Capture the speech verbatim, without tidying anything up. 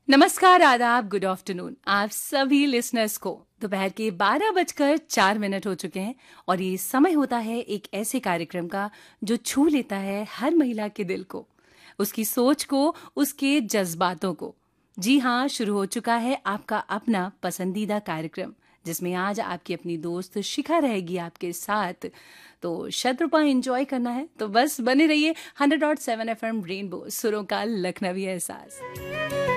नमस्कार, आदाब, good afternoon आप सभी लिसनर्स को। दोपहर के बारह बजकर चार मिनट हो चुके हैं और ये समय होता है एक ऐसे कार्यक्रम का जो छू लेता है हर महिला के दिल को, उसकी सोच को, उसके जज्बातों को। जी हाँ, शुरू हो चुका है आपका अपना पसंदीदा कार्यक्रम, जिसमें आज आपकी अपनी दोस्त शिखा रहेगी आपके साथ। तो शत रुपया एंजॉय करना है तो बस बने रहिए hundred dot seven F M rainbow, सुरों का लखनवी एहसास।